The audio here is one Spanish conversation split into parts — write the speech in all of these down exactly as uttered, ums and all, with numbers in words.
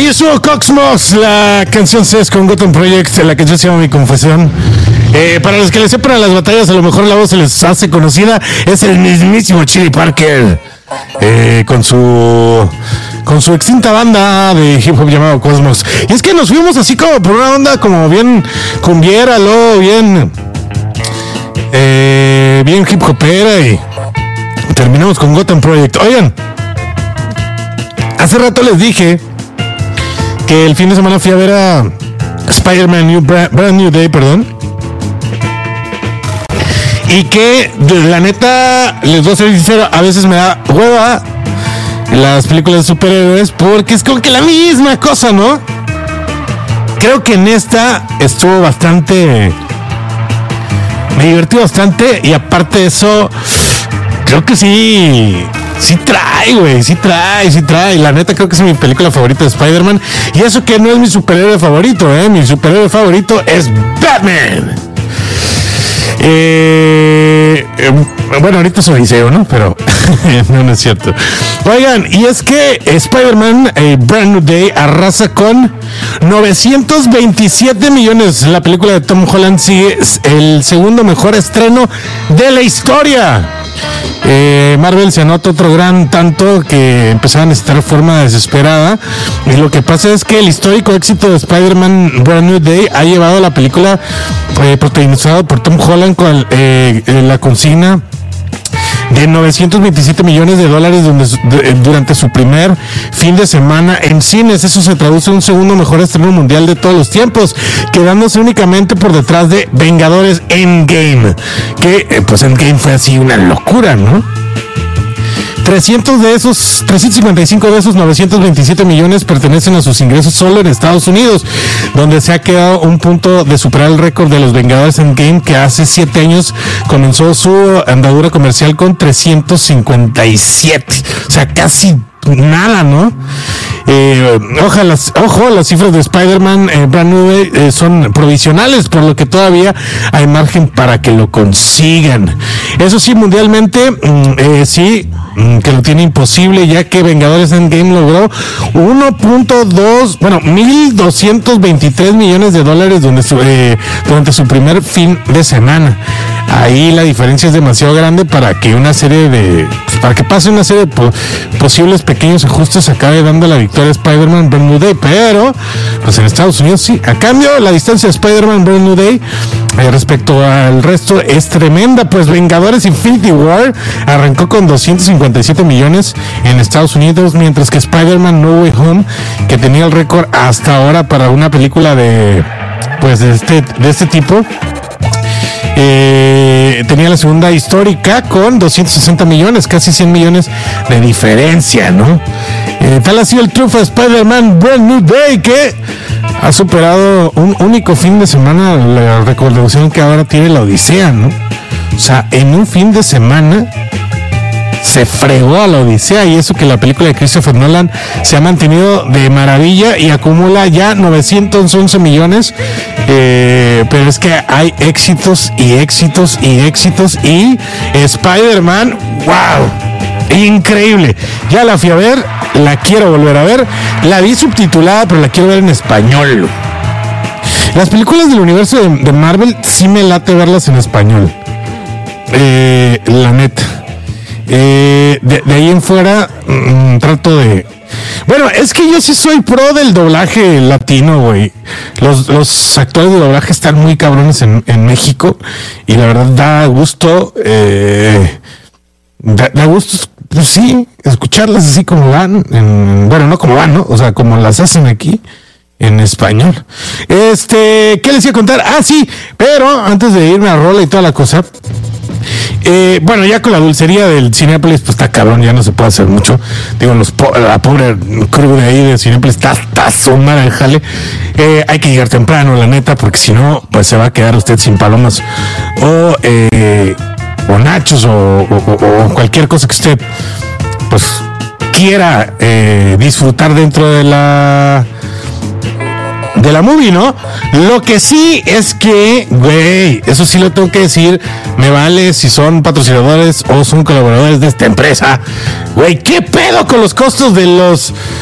Ahí estuvo Cosmos, la canción C E S con Gotham Project, la canción se llama Mi Confesión. Eh, para los que les sepan a las batallas, a lo mejor la voz se les hace conocida, es el mismísimo Chili Parker, eh, con su con su extinta banda de hip hop llamado Cosmos. Y es que nos fuimos así como por una onda como bien cumbiera, lo bien eh, bien hip hopera, y terminamos con Gotham Project. Oigan, hace rato les dije que el fin de semana fui a ver a Spider-Man New Brand, Brand New Day, perdón. Y que, la neta, les voy a ser sincero, a veces me da hueva las películas de superhéroes porque es como que la misma cosa, ¿no? Creo que en esta estuvo bastante... Me divertí bastante, y aparte de eso, creo que sí... Sí trae, güey, sí trae, sí trae. La neta creo que es mi película favorita de Spider-Man. Y eso que no es mi superhéroe favorito, ¿eh? Mi superhéroe favorito es Batman. Eh, eh, bueno, ahorita soy Odiseo, ¿no? Pero no, no es cierto. Oigan, y es que Spider-Man eh, Brand New Day arrasa con novecientos veintisiete millones. La película de Tom Holland sigue el segundo mejor estreno de la historia. Eh, Marvel se anota otro gran tanto que empezaban a necesitar forma desesperada, y lo que pasa es que el histórico éxito de Spider-Man Brand New Day ha llevado a la película eh, protagonizada por Tom Holland con eh, eh, la consigna de novecientos veintisiete millones de dólares donde, de, durante su primer fin de semana en cines. Eso se traduce en un segundo mejor estreno mundial de todos los tiempos, quedándose únicamente por detrás de Vengadores Endgame, que eh, pues Endgame fue así una locura, ¿no? trescientos de esos, trescientos cincuenta y cinco de esos novecientos veintisiete millones pertenecen a sus ingresos solo en Estados Unidos, donde se ha quedado un punto de superar el récord de los Vengadores Endgame, que hace siete años comenzó su andadura comercial con trescientos cincuenta y siete. O sea, casi nada, ¿no? Eh, ojalá, ojo, las cifras de Spider-Man eh, Brand New Day eh, son provisionales, por lo que todavía hay margen para que lo consigan. Eso sí, mundialmente, mm, eh, sí, mm, que lo tiene imposible, ya que Vengadores Endgame logró uno punto dos, bueno, mil doscientos veintitrés millones de dólares donde su, eh, durante su primer fin de semana. Ahí la diferencia es demasiado grande para que una serie de, para que pase una serie de po- posibles pequeños ajustes acabe dando la victoria a Spider-Man Brand New Day, pero pues en Estados Unidos sí. A cambio, la distancia de Spider-Man Brand New Day eh, respecto al resto es tremenda, pues Vengadores Infinity War arrancó con doscientos cincuenta y siete millones en Estados Unidos, mientras que Spider-Man No Way Home, que tenía el récord hasta ahora para una película de pues de este de este tipo, Eh, tenía la segunda histórica con doscientos sesenta millones, casi cien millones de diferencia, ¿no? Eh, tal ha sido el triunfo de Spider-Man Brand New Day, que ha superado un único fin de semana la recaudación que ahora tiene la Odisea, ¿no? O sea, en un fin de semana se fregó a la Odisea, y eso que la película de Christopher Nolan se ha mantenido de maravilla y acumula ya novecientos once millones, eh, pero es que hay éxitos y éxitos y éxitos, y Spider-Man, wow, increíble. Ya la fui a ver, la quiero volver a ver, la vi subtitulada, pero la quiero ver en español. Las películas del universo de, de Marvel sí me late verlas en español, eh, la neta. Eh, de, de ahí en fuera mmm, trato de... Bueno, es que yo sí soy pro del doblaje latino, güey. Los, los actores de doblaje están muy cabrones en, en México, y la verdad da gusto, eh, da, da gusto, pues sí, escucharlas así como van, en, bueno, no como van, ¿no? O sea, como las hacen aquí en español. Este, ¿qué les iba a contar? Ah, sí, pero antes de irme a rola y toda la cosa... Eh, bueno, ya con la dulcería del Cinépolis, pues está cabrón, ya no se puede hacer mucho. Digo, los po- la pobre crew de ahí de Cinépolis está, está sumar el jale. Eh, hay que llegar temprano, la neta, porque si no, pues se va a quedar usted sin palomas o, eh, o nachos o, o, o cualquier cosa que usted, pues, quiera eh, disfrutar dentro de la... de la movie, ¿no? Lo que sí es que, güey, eso sí lo tengo que decir, me vale si son patrocinadores o son colaboradores de esta empresa. Güey, ¿qué pedo con los costos de los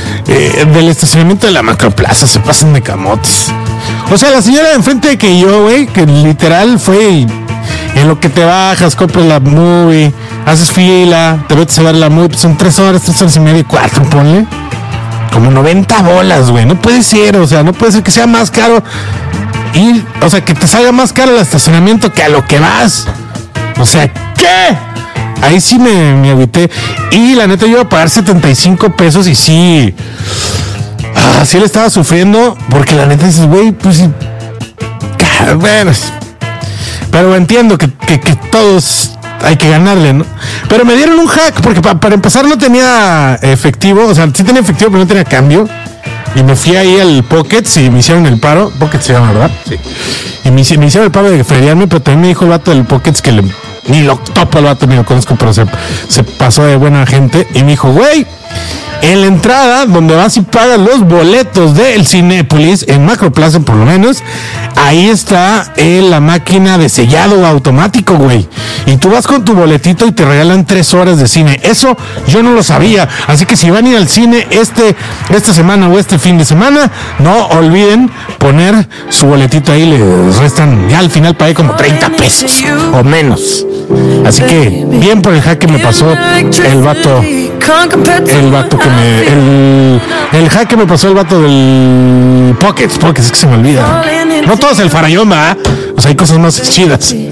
eh, del estacionamiento de la Macroplaza, se pasan de camotes. O sea, la señora de enfrente de que yo, güey, que literal fue en lo que te bajas, compras la movie, haces fila, te metes a ver la movie, pues son tres horas, tres horas y media, cuatro, ponle. Como noventa bolas, güey, no puede ser, o sea, no puede ser que sea más caro. Y, o sea, que te salga más caro el estacionamiento que a lo que vas. O sea, ¿qué? Ahí sí me, me agüité. Y la neta yo iba a pagar setenta y cinco pesos y sí... Ah, sí le estaba sufriendo. Porque la neta dices, güey, pues sí... Bueno... Pero entiendo que, que, que todos hay que ganarle, ¿no? Pero me dieron un hack, porque pa, para empezar no tenía efectivo. O sea, sí tenía efectivo, pero no tenía cambio. Y me fui ahí al Pockets y me hicieron el paro. Pockets se llama, ¿verdad? Sí. Y me, me hicieron el paro de feriarme, pero también me dijo el vato del Pockets que le, ni lo topo al vato, ni lo conozco, pero se, se pasó de buena gente. Y me dijo, güey, en la entrada donde vas y pagas los boletos del Cinépolis, en Macroplaza por lo menos, ahí está eh, la máquina de sellado automático, güey. Y tú vas con tu boletito y te regalan tres horas de cine. Eso yo no lo sabía. Así que si van a ir al cine este, esta semana o este fin de semana, no olviden poner su boletito ahí. Les restan, ya al final pagué como treinta pesos o menos. Así que bien por el hack que me pasó el vato. El vato que me... El, el hack que me pasó el vato del Pockets. Pockets, es que se me olvida. No todo es el farallón, ¿verdad? O sea, hay cosas más chidas.